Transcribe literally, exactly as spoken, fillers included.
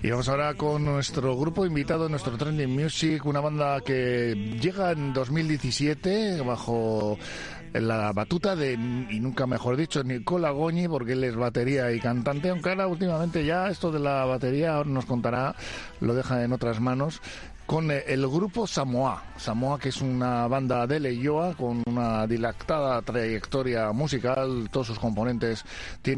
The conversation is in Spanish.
Y vamos ahora con nuestro grupo invitado, nuestro Trending Music, una banda que llega en dos mil diecisiete bajo la batuta de, y nunca mejor dicho, Nicola Goñi, porque él es batería y cantante, aunque ahora últimamente ya esto de la batería nos contará, lo deja en otras manos, con el grupo Samoa. Samoa, que es una banda de Leioa con una dilatada trayectoria musical, todos sus componentes tienen